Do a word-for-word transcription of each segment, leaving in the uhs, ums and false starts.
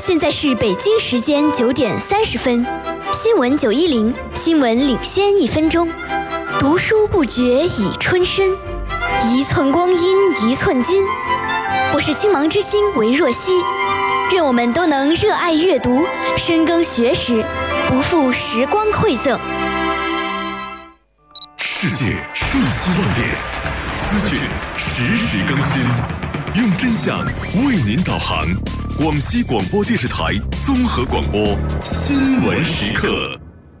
现在是北京时间九点三十分，新闻九一零，新闻领先一分钟。读书不觉已春深，一寸光阴一寸金。我是青芒之星韦若曦，愿我们都能热爱阅读，深耕学识，不负时光馈赠。 世界瞬息万变，资讯实时更新，用真相为您导航。广西广播电视台综合广播新闻时刻。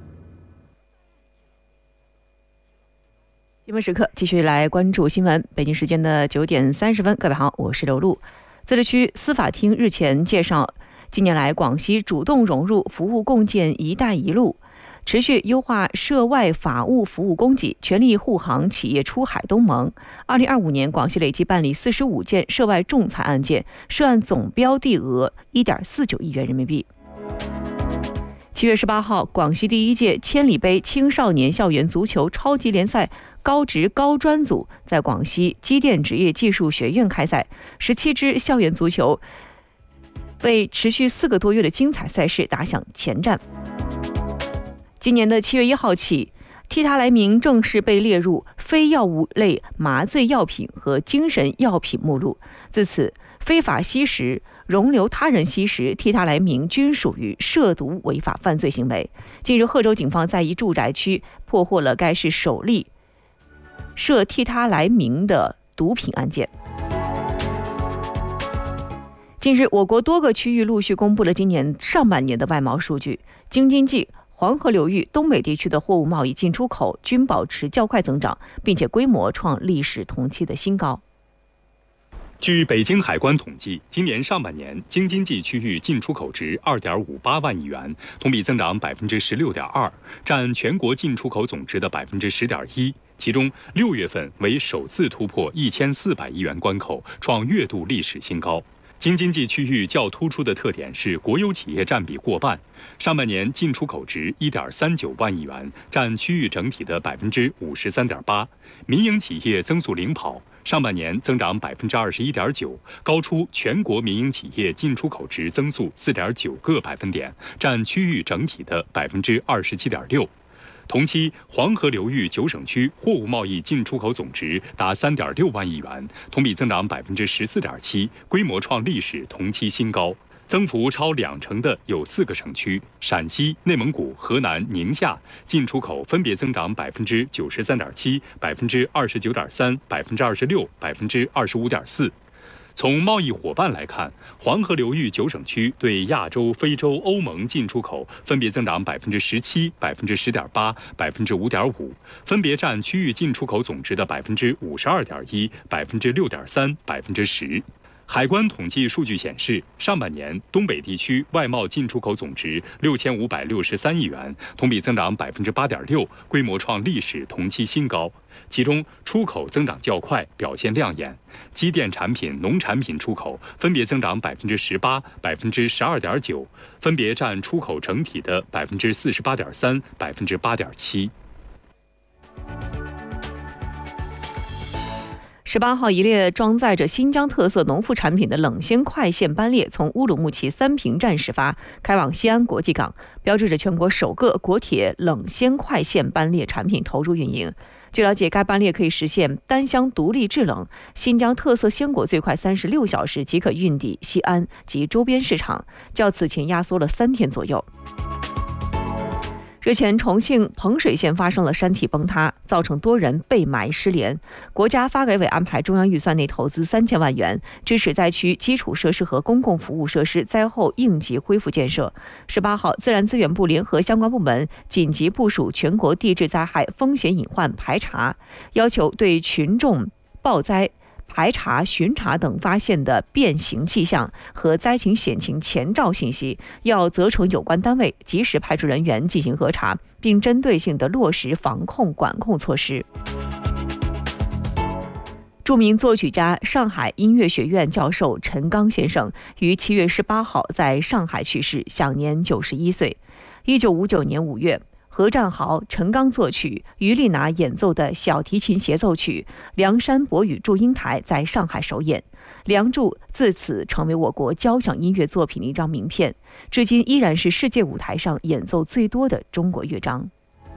新闻时刻继续来关注新闻。北京时间的九点三十分，各位好，我是刘璐。自治区司法厅日前介绍，近年来广西主动融入服务共建“一带一路”，持续优化涉外法务服务供给，全力护航企业出海东盟。二零二五年，广西累计办理四十五件涉外仲裁案件，涉案总标的额一点四九亿元人民币。七月十八号，广西第一届千里杯青少年校园足球超级联赛高职高专组在广西机电职业技术学院开赛，十七支校园足球为持续四个多月的精彩赛事打响前站。今年的七月一号起，替他来明正式被列入非药物类麻醉药品和精神药品目录。自此，非法吸食、容留他人吸食替他来明均属于涉毒违法犯罪行为。近日，贺州警方在一住宅区破获了该市首例涉替他来明的毒品案件。近日，我国多个区域陆续公布了今年上半年的外贸数据，京津冀、黄河流域、东北地区的货物贸易进出口均保持较快增长，并且规模创历史同期的新高。 据北京海关统计，今年上半年京津冀区域进出口值二点五八万亿元，同比增长百分之十六点二，占全国进出口总值的百分之十点一。其中，六月份为首次突破一千四百亿元关口，创月度历史新高。京津冀区域较突出的特点是国有企业占比过半，上半年进出口值一点三九万亿元，占区域整体的百分之五十三点八。民营企业增速领跑，上半年增长百分之二十一点九，高出全国民营企业进出口值增速四点九个百分点，占区域整体的百分之二十七点六。同期，黄河流域九省区货物贸易进出口总值达三点六万亿元，同比增长百分之十四点七，规模创历史同期新高。增幅超两成的有四个省区：陕西、内蒙古、河南、宁夏，进出口分别增长百分之九十三点七、百分之二十九点三、百分之二十六、百分之二十五点四。从贸易伙伴来看，黄河流域九省区对亚洲、非洲、欧盟进出口分别增长百分之十七、百分之十点八、百分之五点五，分别占区域进出口总值的百分之五十二点一、百分之六点三、百分之十。海关统计数据显示，上半年东北地区外贸进出口总值六千五百六十三亿元，同比增长百分之八点六，规模创历史同期新高。其中，出口增长较快，表现亮眼。机电产品、农产品出口分别增长百分之十八、百分之十二点九，分别占出口整体的百分之四十八点三、百分之八点七。 十八号，一列装载着新疆特色农副产品的冷鲜快线班列从乌鲁木齐三平站始发，开往西安国际港，标志着全国首个国铁冷鲜快线班列产品投入运营。据了解，该班列可以实现单箱独立制冷，新疆特色鲜果最快三十六小时即可运抵西安及周边市场，较此前压缩了三天左右。日前，重庆彭水县发生了山体崩塌，造成多人被埋失联。国家发改委安排中央预算内投资三千万元，支持灾区基础设施和公共服务设施灾后应急恢复建设。十八号，自然资源部联合相关部门紧急部署全国地质灾害风险隐患排查，要求对群众报灾、排查、巡查等发现的变形迹象和灾情险情前兆信息，要责成有关单位及时派出人员进行核查，并针对性地落实防控管控措施。著名作曲家、上海音乐学院教授陈刚先生于七月十八号在上海去世，享年九十一岁。一九五九年五月，何占豪、陈刚作曲、于丽娜演奏的小提琴协奏曲《梁山伯与祝英台》在上海首演。 梁祝自此成为我国交响音乐作品的一张名片，至今依然是世界舞台上演奏最多的中国乐章。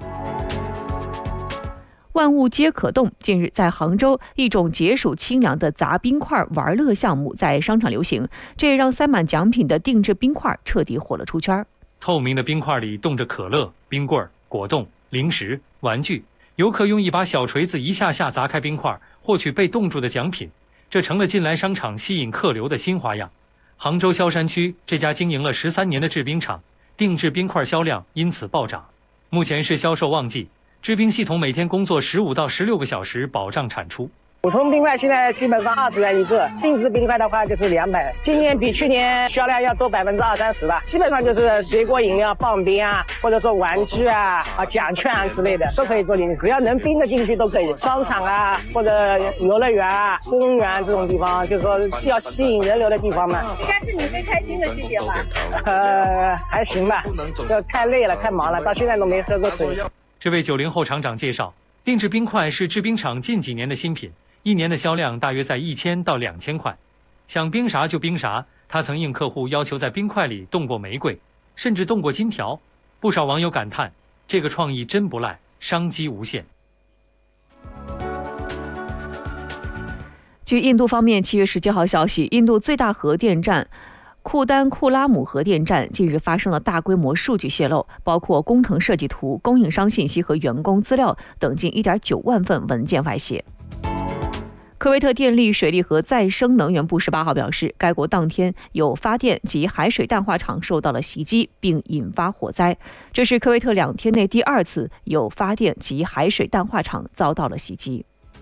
万物皆可动。近日，在杭州，一种解暑清凉的砸冰块玩乐项目在商场流行，这也让塞满奖品的定制冰块彻底火了出圈。 透明的冰块里冻着可乐、冰棍、果冻、零食、玩具，游客用一把小锤子一下下砸开冰块，获取被冻住的奖品，这成了近来商场吸引客流的新花样。杭州萧山区这家经营了十三年的制冰厂，定制冰块销量因此暴涨。目前是销售旺季，制冰系统每天工作十五到十六个小时，保障产出。 普通冰块现在基本上二十元一个，定制冰块的话就是两百。今年比去年销量要多百分之二三十吧。基本上就是水果饮料、棒冰啊，或者说玩具啊、啊奖券啊之类的都可以做进去，只要能冰的进去都可以。商场啊，或者游乐园啊、公园这种地方，就是说是要吸引人流的地方嘛。 应该是你最开心的季节吧？ 呃，还行吧，就太累了、太忙了，到现在都没喝过水。 这位九零后厂长介绍，定制冰块是制冰厂近几年的新品。一年的销量大约在一千到两千块，想冰啥就冰啥。他曾应客户要求在冰块里冻过玫瑰，甚至冻过金条。不少网友感叹，这个创意真不赖，商机无限。 据印度方面七月十七号消息，印度最大核电站库丹库拉姆核电站近日发生了大规模数据泄露，包括工程设计图、供应商信息和员工资料等近 一点九万份文件外泄。科威特电力、水利和再生能源部十八号表示，该国当天有发电及海水淡化厂受到了袭击，并引发火灾。这是科威特两天内第二次有发电及海水淡化厂遭到了袭击。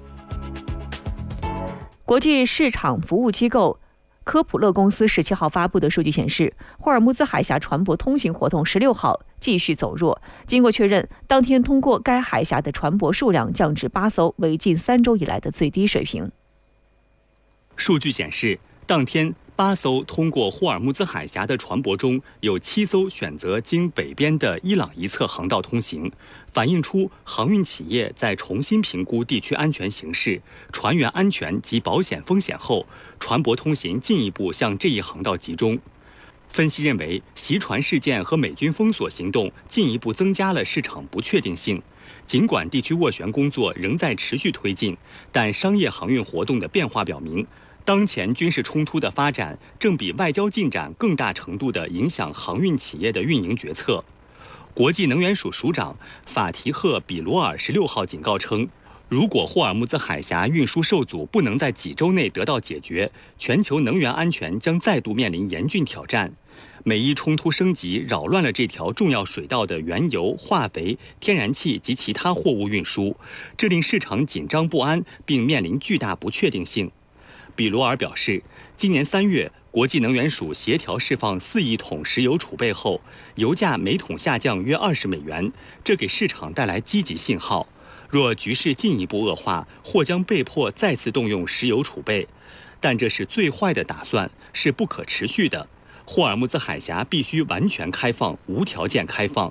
国际市场服务机构科普勒公司十七号发布的数据显示，霍尔木兹海峡船舶通行活动十六号继续走弱。经过确认，当天通过该海峡的船舶数量降至八艘，为近三周以来的最低水平。 数据显示，当天八艘通过霍尔木兹海峡的船舶中，有七艘选择经北边的伊朗一侧航道通行，反映出航运企业在重新评估地区安全形势、船员安全及保险风险后，船舶通行进一步向这一航道集中。分析认为，袭船事件和美军封锁行动进一步增加了市场不确定性。尽管地区斡旋工作仍在持续推进，但商业航运活动的变化表明，当前军事冲突的发展正比外交进展更大程度地影响航运企业的运营决策。国际能源署署长法提赫·比罗尔十六号警告称，如果霍尔木兹海峡运输受阻不能在几周内得到解决，全球能源安全将再度面临严峻挑战。美伊冲突升级扰乱了这条重要水道的原油、化肥、天然气及其他货物运输，这令市场紧张不安，并面临巨大不确定性。比罗尔表示，今年三月，国际能源署协调释放四亿桶石油储备后，油价每桶下降约二十美元，这给市场带来积极信号。若局势进一步恶化，或将被迫再次动用石油储备，但这是最坏的打算，是不可持续的。霍尔木兹海峡必须完全开放，无条件开放。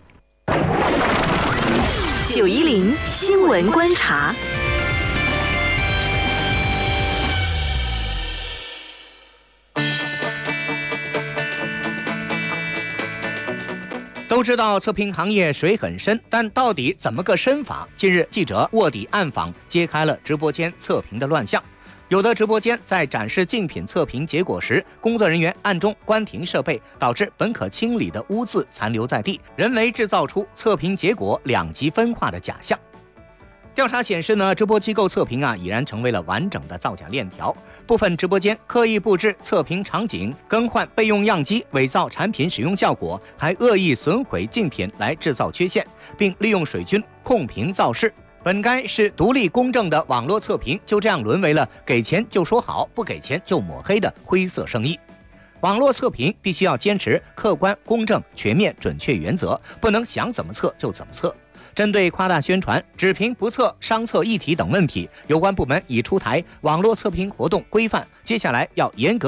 九一零新闻观察。 都知道测评行业水很深，但到底怎么个深法？近日，记者卧底暗访，揭开了直播间测评的乱象。有的直播间在展示竞品测评结果时，工作人员暗中关停设备，导致本可清理的污渍残留在地，人为制造出测评结果两极分化的假象。调查显示呢，直播机构测评啊已然成为了完整的造假链条。部分直播间刻意布置测评场景，更换备用样机，伪造产品使用效果，还恶意损毁竞品来制造缺陷，并利用水军控评造势。本该是独立公正的网络测评，就这样沦为了给钱就说好，不给钱就抹黑的灰色生意。网络测评必须要坚持客观、公正、全面、准确原则，不能想怎么测就怎么测。针对夸大宣传、只评不测、商测议题等问题，有关部门已出台网络测评活动规范，接下来要严格